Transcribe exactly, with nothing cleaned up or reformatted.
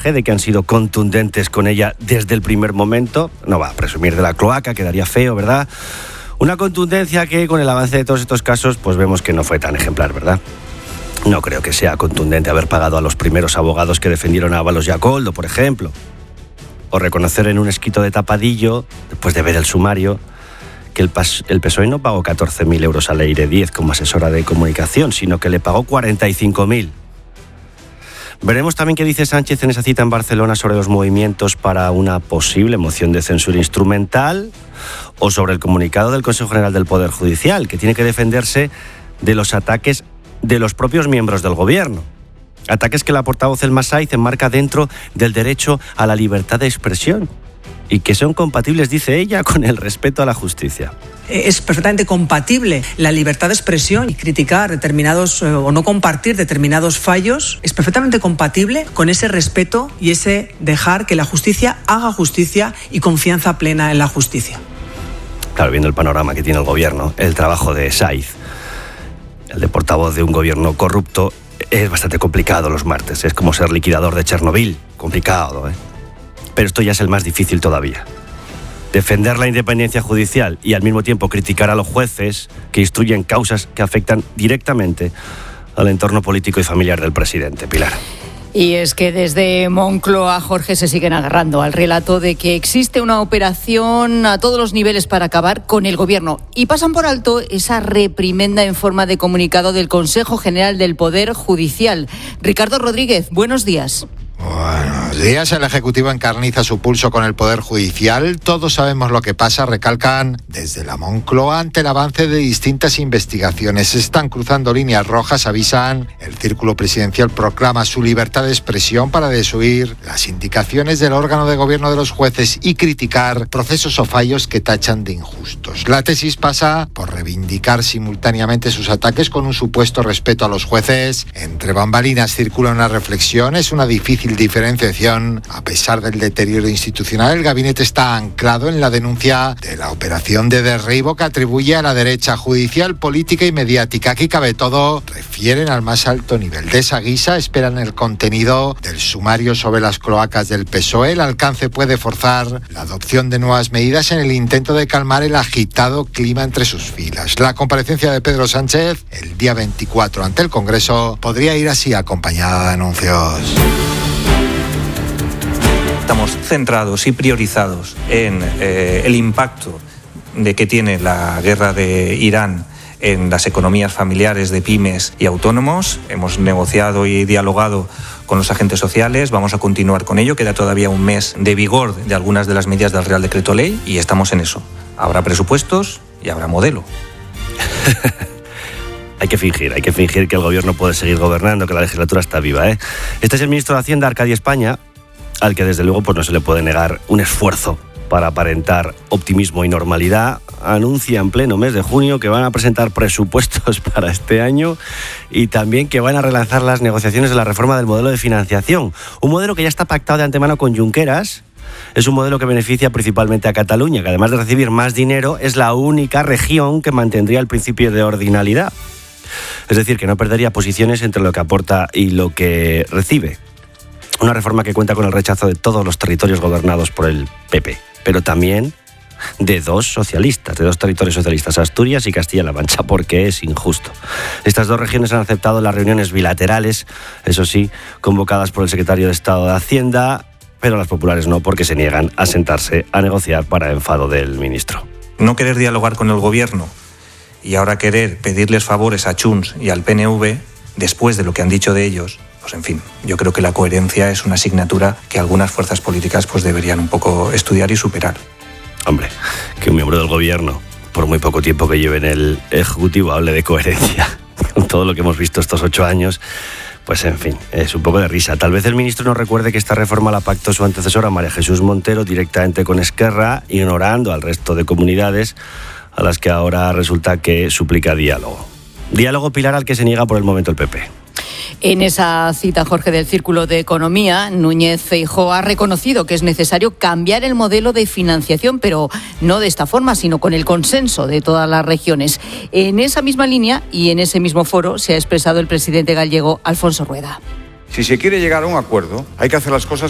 mensaje de que han sido contundentes con ella desde el primer momento. No va a presumir de la cloaca, quedaría feo, ¿verdad? Una contundencia que con el avance de todos estos casos pues vemos que no fue tan ejemplar, ¿verdad? No creo que sea contundente haber pagado a los primeros abogados que defendieron a Ábalos y a Koldo, por ejemplo. O reconocer en un escrito de tapadillo, después de ver el sumario, que el, P S O E no pagó catorce mil euros a Leire Díez como asesora de comunicación, sino que le pagó cuarenta y cinco mil. Veremos también qué dice Sánchez en esa cita en Barcelona sobre los movimientos para una posible moción de censura instrumental o sobre el comunicado del Consejo General del Poder Judicial, que tiene que defenderse de los ataques de los propios miembros del gobierno. Ataques que la portavoz Elma Saiz enmarca dentro del derecho a la libertad de expresión y que son compatibles, dice ella, con el respeto a la justicia. Es perfectamente compatible la libertad de expresión y criticar determinados eh, o no compartir determinados fallos. Es perfectamente compatible con ese respeto y ese dejar que la justicia haga justicia y confianza plena en la justicia. Claro, viendo el panorama que tiene el gobierno, el trabajo de Saiz, el de portavoz de un gobierno corrupto, es bastante complicado los martes. Es como ser liquidador de Chernobyl. Complicado, ¿eh? Pero esto ya es el más difícil todavía. Defender la independencia judicial y al mismo tiempo criticar a los jueces que instruyen causas que afectan directamente al entorno político y familiar del presidente. Pilar. Y es que desde Moncloa, Jorge, se siguen agarrando al relato de que existe una operación a todos los niveles para acabar con el gobierno. Y pasan por alto esa reprimenda en forma de comunicado del Consejo General del Poder Judicial. Ricardo Rodríguez, buenos días. Buenos días. El Ejecutivo encarniza su pulso con el Poder Judicial. Todos sabemos lo que pasa, recalcan desde la Moncloa ante el avance de distintas investigaciones. Se están cruzando líneas rojas, avisan. El Círculo Presidencial proclama su libertad de expresión para desoír las indicaciones del órgano de gobierno de los jueces y criticar procesos o fallos que tachan de injustos. La tesis pasa por reivindicar simultáneamente sus ataques con un supuesto respeto a los jueces. Entre bambalinas circula una reflexión, es una difícil diferenciación. A pesar del deterioro institucional, el gabinete está anclado en la denuncia de la operación de derribo que atribuye a la derecha judicial, política y mediática. Aquí cabe todo. Refieren al más alto nivel. De esa guisa esperan el contenido del sumario sobre las cloacas del P S O E. El alcance puede forzar la adopción de nuevas medidas en el intento de calmar el agitado clima entre sus filas. La comparecencia de Pedro Sánchez el día veinticuatro ante el Congreso podría ir así acompañada de anuncios. Estamos centrados y priorizados en eh, el impacto de que tiene la guerra de Irán en las economías familiares de pymes y autónomos. Hemos negociado y dialogado con los agentes sociales, vamos a continuar con ello. Queda todavía un mes de vigor de algunas de las medidas del Real Decreto Ley y estamos en eso. Habrá presupuestos y habrá modelo. Hay que fingir, hay que fingir que el gobierno puede seguir gobernando, que la legislatura está viva, ¿eh? Este es el ministro de Hacienda, Arcadio España, al que desde luego pues no se le puede negar un esfuerzo para aparentar optimismo y normalidad. Anuncia en pleno mes de junio que van a presentar presupuestos para este año y también que van a relanzar las negociaciones de la reforma del modelo de financiación. Un modelo que ya está pactado de antemano con Junqueras. Es un modelo que beneficia principalmente a Cataluña, que además de recibir más dinero, es la única región que mantendría el principio de ordinalidad. Es decir, que no perdería posiciones entre lo que aporta y lo que recibe. Una reforma que cuenta con el rechazo de todos los territorios gobernados por el P P, pero también de dos socialistas, de dos territorios socialistas, Asturias y Castilla-La Mancha, porque es injusto. Estas dos regiones han aceptado las reuniones bilaterales, eso sí, convocadas por el secretario de Estado de Hacienda, pero las populares no, porque se niegan a sentarse a negociar para enfado del ministro. No querer dialogar con el gobierno y ahora querer pedirles favores a Junts y al P N V, después de lo que han dicho de ellos, pues en fin, yo creo que la coherencia es una asignatura que algunas fuerzas políticas pues deberían un poco estudiar y superar. Hombre, que un miembro del gobierno, por muy poco tiempo que lleve en el Ejecutivo, hable de coherencia con todo lo que hemos visto estos ocho años, pues en fin, es un poco de risa. Tal vez el ministro no recuerde que esta reforma la pactó su antecesora María Jesús Montero directamente con Esquerra, ignorando al resto de comunidades a las que ahora resulta que suplica diálogo. Diálogo, Pilar, al que se niega por el momento el P P. En esa cita, Jorge, del Círculo de Economía, Núñez Feijóo ha reconocido que es necesario cambiar el modelo de financiación, pero no de esta forma, sino con el consenso de todas las regiones. En esa misma línea y en ese mismo foro se ha expresado el presidente gallego Alfonso Rueda. Si se quiere llegar a un acuerdo, hay que hacer las cosas